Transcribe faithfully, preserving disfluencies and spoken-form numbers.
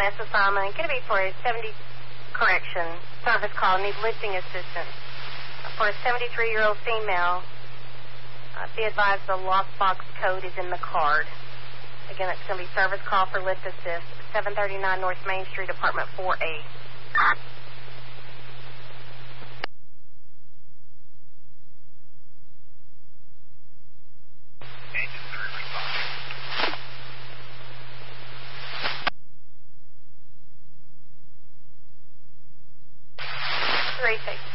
class assignment. Going to be for a seventy, correction, service call, need lifting assistance. For a seventy-three-year-old female, uh, be advised the lockbox code is in the card. Again, it's going to be service call for lift assist, seven thirty-nine North Main Street, apartment four A. Three six.